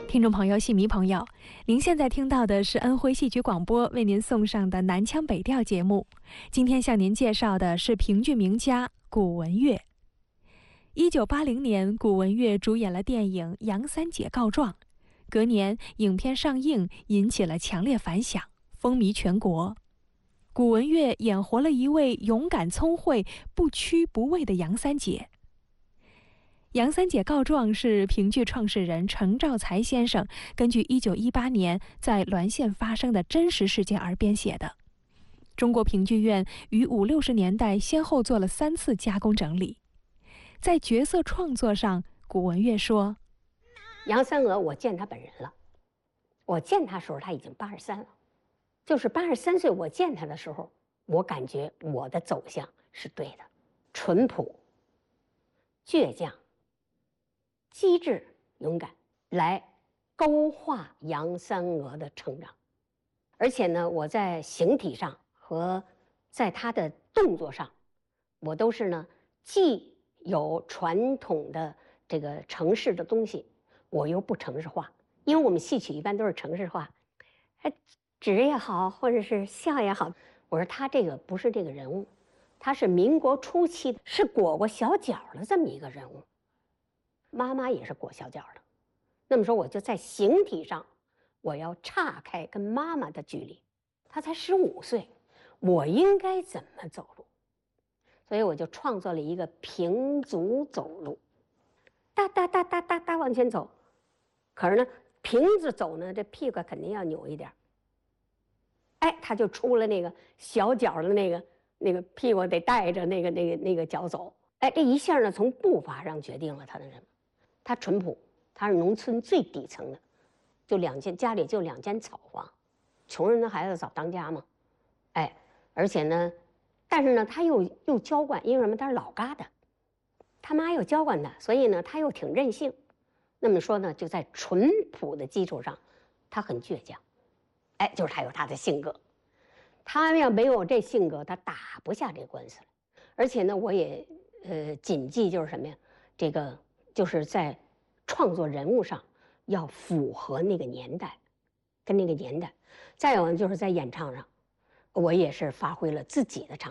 听众朋友、戏迷朋友，您现在听到的是安徽戏曲广播为您送上的南腔北调节目。今天向您介绍的是评剧名家古文乐。1980年，古文乐主演了电影《杨三姐告状》，隔年影片上映，引起了强烈反响，风靡全国。古文乐演活了一位勇敢聪慧、不屈不畏的杨三姐。杨三姐告状是评剧创始人程兆才先生根据1918年在滦县发生的真实事件而编写的。中国评剧院于50、60年代先后做了3次加工整理。在角色创作上，古文乐说： 杨三娥，我见他本人了。我见他时候，他已经83了。就是83岁，我见他的时候，我感觉我的走向是对的，淳朴、倔强、机智、勇敢，来勾画杨三娥的成长。而且呢，我在形体上和在他的动作上，我都是呢，既有传统的这个程式的东西，我又不程式化，因为我们戏曲一般都是程式化，直也好，或者是笑也好。我说他这个不是这个人物，他是民国初期的，是裹过小脚的这么一个人物。妈妈也是裹小脚的，那么说我就在形体上，我要岔开跟妈妈的距离。她才15岁，我应该怎么走路？所以我就创作了一个平足走路，哒哒哒哒哒哒往前走。可是呢，平着走呢，这屁股肯定要扭一点。哎，他就出了那个小脚的那个屁股得带着那个脚走。哎，这一下呢，从步伐上决定了他的人。他淳朴，他是农村最底层的，就家里就2间草房，穷人的孩子早当家嘛。哎，而且呢，但是呢，他又娇惯，因为什么？他是老疙瘩，他妈又娇惯他，所以呢，他又挺任性。那么说呢，就在淳朴的基础上，他很倔强。哎，就是他有他的性格，他要没有这性格，他打不下这官司来。而且呢，我也谨记就是什么呀？这个就是在创作人物上要符合那个年代，跟那个年代。再有呢，就是在演唱上，我也是发挥了自己的长。